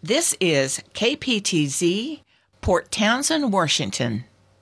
This is KPTZ, Port Townsend, Washington.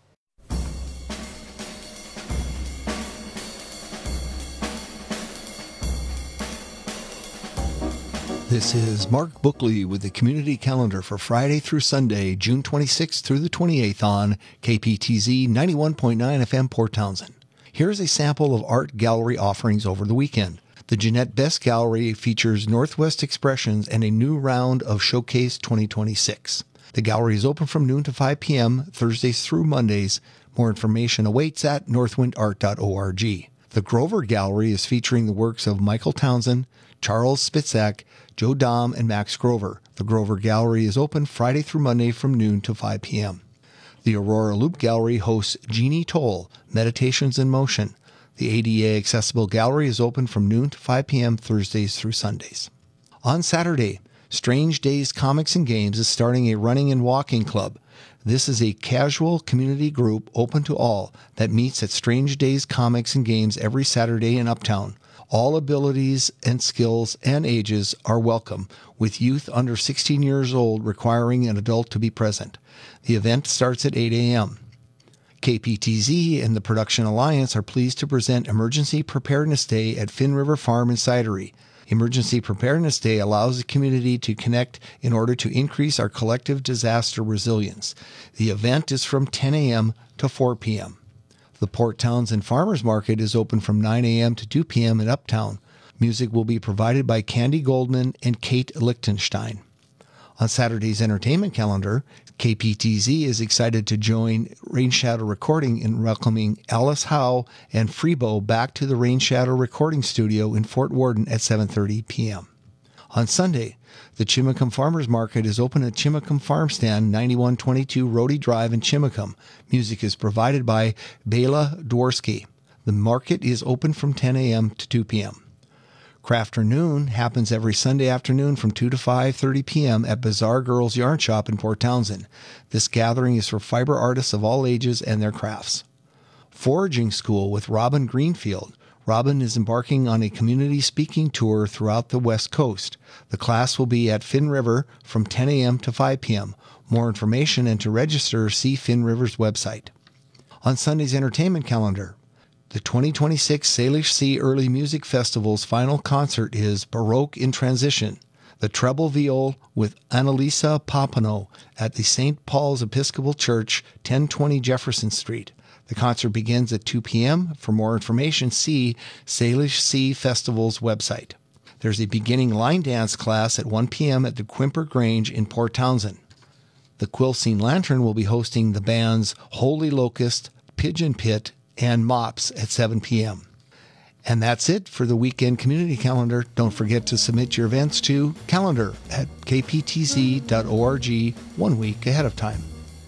This is Mark Bookley with the Community Calendar for Friday through Sunday, June 26th through the 28th on KPTZ 91.9 FM Port Townsend. Here's a sample of art gallery offerings over the weekend. The Jeanette Best Gallery features Northwest Expressions and a new round of Showcase 2026. The gallery is open from noon to 5 p.m., Thursdays through Mondays. More information awaits at northwindart.org. The Grover Gallery is featuring the works of Michael Townsend, Charles Spitzak, Joe Dom, and Max Grover. The Grover Gallery is open Friday through Monday from noon to 5 p.m. The Aurora Loop Gallery hosts Jeannie Toll, Meditations in Motion. The ADA Accessible Gallery is open from noon to 5 p.m. Thursdays through Sundays. On Saturday, Strange Days Comics and Games is starting a running and walking club. This is a casual community group open to all that meets at Strange Days Comics and Games every Saturday in Uptown. All abilities and skills and ages are welcome, with youth under 16 years old requiring an adult to be present. The event starts at 8 a.m. KPTZ and the Production Alliance are pleased to present Emergency Preparedness Day at Finn River Farm and Cidery. Emergency Preparedness Day allows the community to connect in order to increase our collective disaster resilience. The event is from 10 a.m. to 4 p.m. The Port Townsend Farmers Market is open from 9 a.m. to 2 p.m. in Uptown. Music will be provided by Candy Goldman and Kate Lichtenstein. On Saturday's entertainment calendar, KPTZ is excited to join Rain Shadow Recording in welcoming Alice Howe and Freebo back to the Rain Shadow Recording Studio in Fort Worden at 7:30 p.m. On Sunday, the Chimacum Farmers Market is open at Chimacum Farm Stand, 9122 Rhodey Drive in Chimacum. Music is provided by Bela Dworsky. The market is open from 10 a.m. to 2 p.m. Crafternoon happens every Sunday afternoon from 2 to 5:30 p.m. at Bazaar Girls Yarn Shop in Port Townsend. This gathering is for fiber artists of all ages and their crafts. Foraging School with Robin Greenfield. Robin is embarking on a community speaking tour throughout the West Coast. The class will be at Finn River from 10 a.m. to 5 p.m. More information and to register, see Finn River's website. On Sunday's entertainment calendar, the 2026 Salish Sea Early Music Festival's final concert is Baroque in Transition, the treble viol with Annalisa Papineau at the St. Paul's Episcopal Church, 1020 Jefferson Street. The concert begins at 2 p.m. For more information, see Salish Sea Festival's website. There's a beginning line dance class at 1 p.m. at the Quimper Grange in Port Townsend. The Quilcene Lantern will be hosting the bands Holy Locust, Pigeon Pit, and Mops at 7 p.m. And that's it for the weekend community calendar. Don't forget to submit your events to calendar@kptz.org 1 week ahead of time.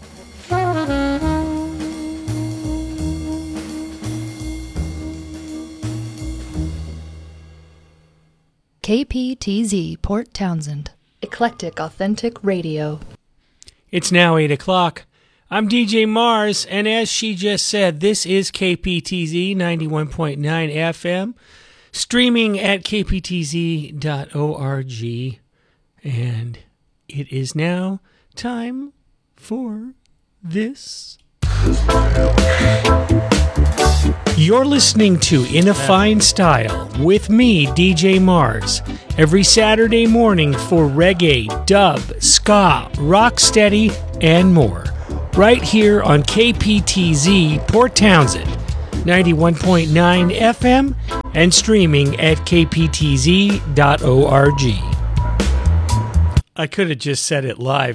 KPTZ Port Townsend. Eclectic Authentic Radio. It's now 8 o'clock. I'm DJ Mars, and as she just said, this is KPTZ 91.9 FM, streaming at kptz.org, and it is now time for this. You're listening to In a Fine Style with me, DJ Mars, every Saturday morning for reggae, dub, ska, rocksteady, and more. Right here on KPTZ Port Townsend, 91.9 FM, and streaming at kptz.org. I could have just said it live.